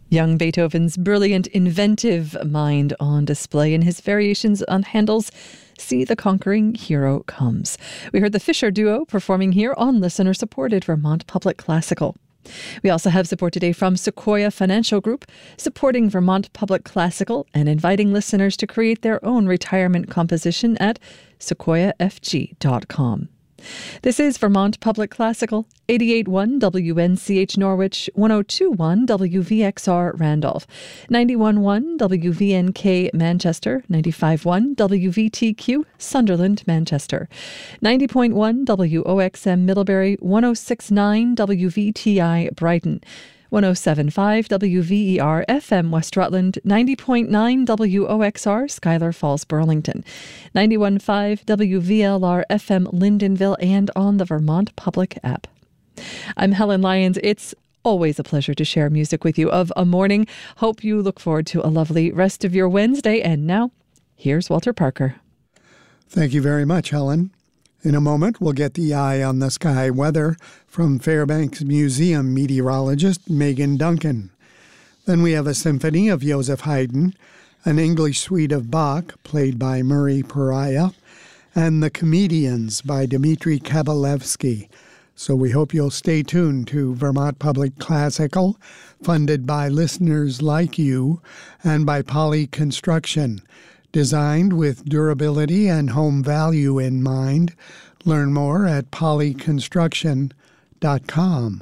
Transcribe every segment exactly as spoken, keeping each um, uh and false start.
Young Beethoven's brilliant, inventive mind on display in his variations on Handel's See the Conquering Hero Comes. We heard the Fisher Duo performing here on listener-supported Vermont Public Classical. We also have support today from Sequoia Financial Group, supporting Vermont Public Classical and inviting listeners to create their own retirement composition at sequoia f g dot com. This is Vermont Public Classical, eighty-eight point one W N C H Norwich, one oh two point one W V X R Randolph, ninety-one point one W V N K Manchester, ninety-five point one W V T Q Sunderland Manchester, ninety point one W O X M Middlebury, one oh six point nine W V T I Brighton, one oh seven point five W V E R F M West Rutland, ninety point nine W O X R Schuyler Falls Burlington, ninety-one point five W V L R F M Lyndonville, and on the Vermont Public app. I'm Helen Lyons. It's always a pleasure to share music with you of a morning. Hope you look forward to a lovely rest of your Wednesday. And now, here's Walter Parker. Thank you very much, Helen. In a moment, we'll get the eye on the sky weather from Fairbanks Museum meteorologist Megan Duncan. Then we have a symphony of Joseph Haydn, an English suite of Bach played by Murray Pariah, and The Comedians by Dmitri Kabalevsky. So we hope you'll stay tuned to Vermont Public Classical, funded by listeners like you and by Poly Construction. Designed with durability and home value in mind. Learn more at poly construction dot com.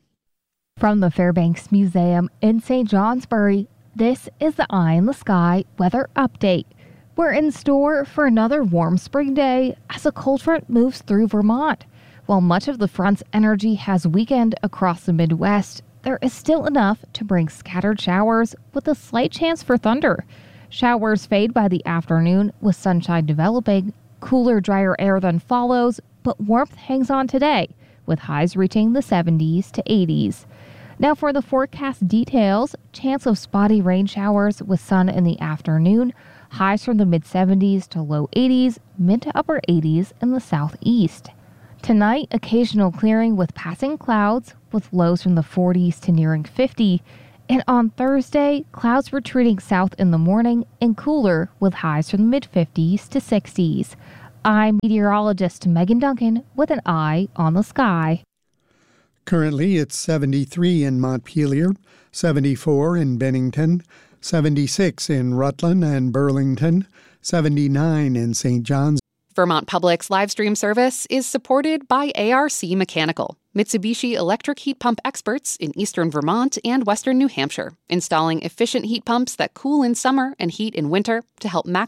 From the Fairbanks Museum in Saint Johnsbury, this is the Eye in the Sky weather update. We're in store for another warm spring day as a cold front moves through Vermont. While much of the front's energy has weakened across the Midwest, there is still enough to bring scattered showers with a slight chance for thunder. Showers fade by the afternoon with sunshine developing. Cooler, drier air then follows, but warmth hangs on today, with highs reaching the seventies to eighties. Now for the forecast details, chance of spotty rain showers with sun in the afternoon, highs from the mid-seventies to low eighties, mid to upper eighties in the southeast. Tonight, occasional clearing with passing clouds, with lows from the forties to nearing fifty. And on Thursday, clouds retreating south in the morning and cooler with highs from the mid-fifties to sixties. I'm meteorologist Megan Duncan with an eye on the sky. Currently, it's seventy-three in Montpelier, seventy-four in Bennington, seventy-six in Rutland and Burlington, seventy-nine in Saint John's. Vermont Public's live stream service is supported by A R C Mechanical, Mitsubishi electric heat pump experts in eastern Vermont and western New Hampshire, installing efficient heat pumps that cool in summer and heat in winter to help maximize